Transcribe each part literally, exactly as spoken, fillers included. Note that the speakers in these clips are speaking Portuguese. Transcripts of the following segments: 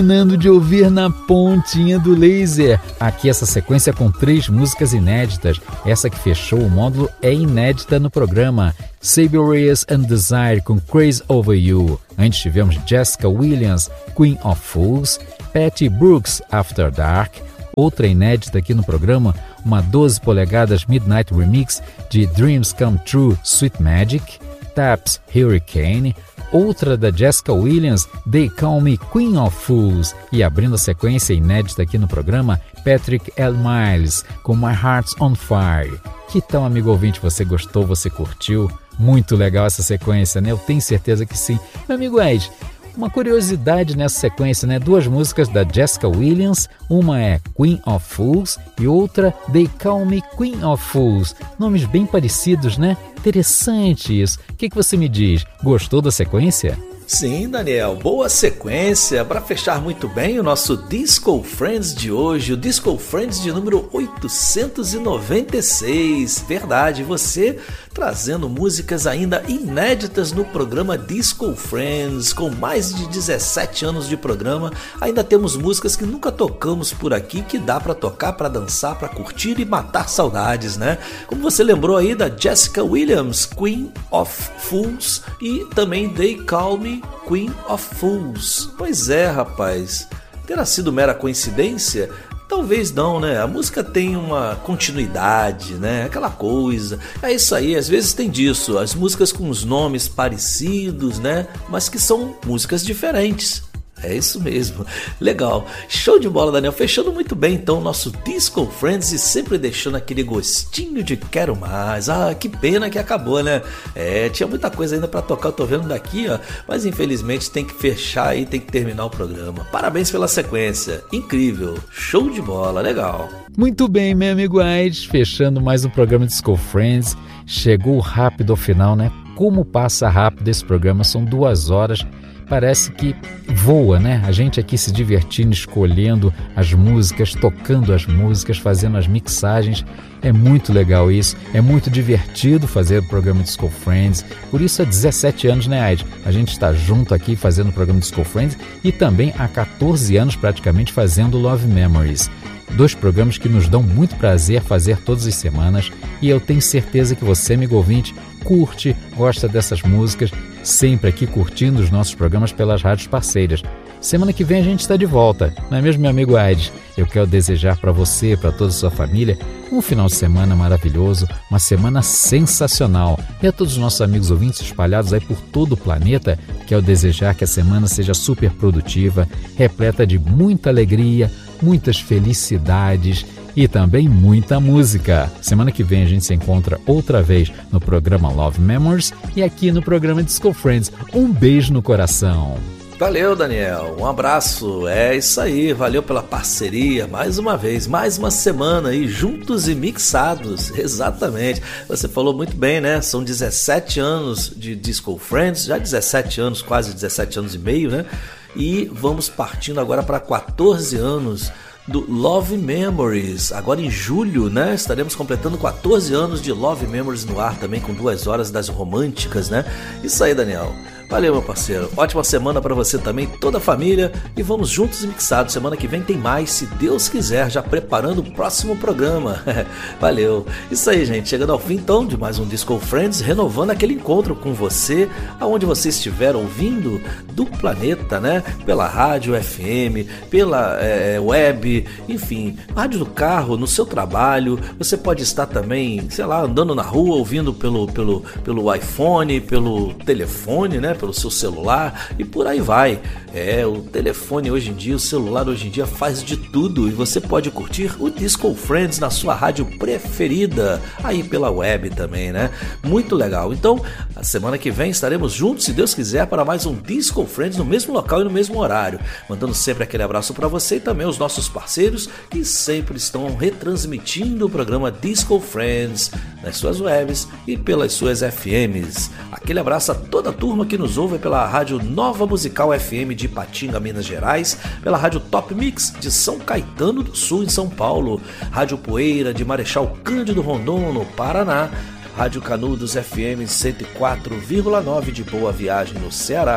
Terminando de ouvir Na Pontinha do Laser. Aqui essa sequência com três músicas inéditas. Essa que fechou o módulo é inédita no programa. Saber Reyes and Desire com Crazy Over You. Antes tivemos Jessica Williams, Queen of Fools, Patty Brooks, After Dark. Outra inédita aqui no programa, uma doze polegadas Midnight Remix de Dreams Come True, Sweet Magic. Taps, Hurricane. Outra da Jessica Williams, They Call Me Queen of Fools. E abrindo a sequência inédita aqui no programa, Patrick L. Miles, com My Heart's on Fire. Que tal, amigo ouvinte, você gostou, você curtiu? Muito legal essa sequência, né? Eu tenho certeza que sim. Meu amigo Ed, uma curiosidade nessa sequência, né? Duas músicas da Jessica Williams, uma é Queen of Fools e outra They Call Me Queen of Fools. Nomes bem parecidos, né? Interessante isso. O que, que você me diz? Gostou da sequência? Sim, Daniel, boa sequência para fechar muito bem o nosso Disco Friends de hoje, o Disco Friends de número oitocentos e noventa e seis. Verdade, você trazendo músicas ainda inéditas no programa Disco Friends, com mais de dezessete anos de programa. Ainda temos músicas que nunca tocamos por aqui, que dá para tocar, para dançar, para curtir e matar saudades, né? Como você lembrou aí da Jessica Williams, Queen of Fools, e também They Call Me Queen of Fools. Pois é, rapaz, terá sido mera coincidência? Talvez não, né? A música tem uma continuidade, né? Aquela coisa. É isso aí, às vezes tem disso. As músicas com os nomes parecidos, né? Mas que são músicas diferentes. É isso mesmo, legal, show de bola, Daniel, fechando muito bem então o nosso Disco Friends e sempre deixando aquele gostinho de quero mais. Ah, que pena que acabou, né? É, tinha muita coisa ainda pra tocar, eu tô vendo daqui, ó, mas infelizmente tem que fechar e tem que terminar o programa. Parabéns pela sequência, incrível, show de bola, legal. Muito bem, meu amigo Aides, fechando mais um programa Disco Friends, chegou rápido ao final, né? Como passa rápido esse programa, são duas horas. Parece que voa, né? A gente aqui se divertindo, escolhendo as músicas, tocando as músicas, fazendo as mixagens. É muito legal isso. É muito divertido fazer o programa Disco Friends. Por isso há dezessete anos, né, Aide? A gente está junto aqui fazendo o programa Disco Friends e também há catorze anos praticamente fazendo Love Memories. Dois programas que nos dão muito prazer fazer todas as semanas e eu tenho certeza que você, amigo ouvinte, curte, gosta dessas músicas, sempre aqui curtindo os nossos programas pelas rádios parceiras. Semana que vem a gente está de volta, não é mesmo, meu amigo Aides? Eu quero desejar para você, para toda a sua família, um final de semana maravilhoso, uma semana sensacional. E a todos os nossos amigos ouvintes espalhados aí por todo o planeta, quero desejar que a semana seja super produtiva, repleta de muita alegria, muitas felicidades e também muita música. Semana que vem a gente se encontra outra vez no programa Love Memories e aqui no programa Disco Friends. Um beijo no coração. Valeu, Daniel, um abraço, é isso aí, valeu pela parceria, mais uma vez, mais uma semana aí, juntos e mixados, exatamente, você falou muito bem, né, são dezessete anos de Disco Friends, já dezessete anos, quase dezessete anos e meio, né, e vamos partindo agora para quatorze anos do Love Memories, agora em julho, né, estaremos completando quatorze anos de Love Memories no ar também, com duas horas das românticas, né, isso aí, Daniel. Valeu, meu parceiro. Ótima semana pra você também, toda a família. E vamos juntos e mixados. Semana que vem tem mais, se Deus quiser, já preparando o próximo programa. Valeu. Isso aí, gente. Chegando ao fim, então, de mais um Disco Friends, renovando aquele encontro com você, aonde você estiver ouvindo do planeta, né? Pela rádio F M, pela é, web, enfim, rádio do carro, no seu trabalho. Você pode estar também, sei lá, andando na rua, ouvindo pelo, pelo, pelo iPhone, pelo telefone, né? Pelo seu celular e por aí vai. É, o telefone hoje em dia, o celular hoje em dia faz de tudo e você pode curtir o Disco Friends na sua rádio preferida, aí pela web também, né? Muito legal. Então, a semana que vem estaremos juntos, se Deus quiser, para mais um Disco Friends no mesmo local e no mesmo horário. Mandando sempre aquele abraço para você e também os nossos parceiros que sempre estão retransmitindo o programa Disco Friends nas suas webs e pelas suas F Ms. Aquele abraço a toda a turma que nos ouve pela Rádio Nova Musical F M de Ipatinga, Minas Gerais, pela Rádio Top Mix de São Caetano do Sul, em São Paulo, Rádio Poeira de Marechal Cândido Rondon, no Paraná, Rádio Canudos F M cento e quatro vírgula nove de Boa Viagem, no Ceará,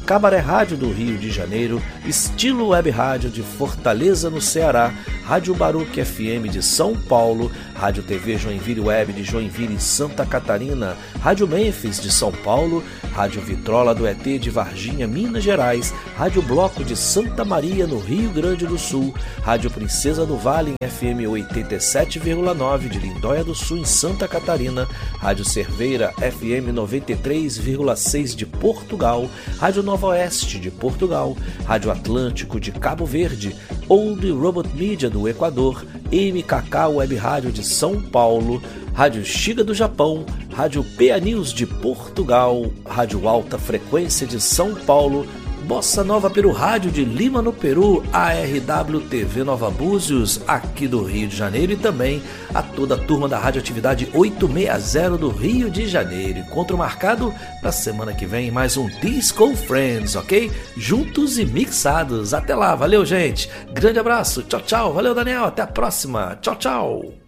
Cabaré Rádio do Rio de Janeiro, Estilo Web Rádio de Fortaleza, no Ceará, Rádio Baruque F M de São Paulo, Rádio T V Joinville Web de Joinville, Santa Catarina, Rádio Memphis de São Paulo, Rádio Vitrola do E T de Varginha, Minas Gerais, Rádio Bloco de Santa Maria, no Rio Grande do Sul, Rádio Princesa do Vale em F M oitenta e sete vírgula nove de Lindóia do Sul, em Santa Catarina, Rádio Cerveira F M noventa e três vírgula seis de Portugal, Rádio Nova Oeste de Portugal, Rádio Atlântico de Cabo Verde, Old Robot Media do Equador, M K K Web Rádio de São Paulo, Rádio Shiga do Japão, Rádio P A News de Portugal, Rádio Alta Frequência de São Paulo, Bossa Nova Peru Rádio de Lima, no Peru, a R W T V Nova Búzios, aqui do Rio de Janeiro, e também a toda a turma da Radioatividade oitocentos e sessenta do Rio de Janeiro. Encontro marcado para semana que vem, mais um Disco Friends, ok? Juntos e mixados. Até lá, valeu, gente. Grande abraço, tchau, tchau. Valeu, Daniel, até a próxima. Tchau, tchau.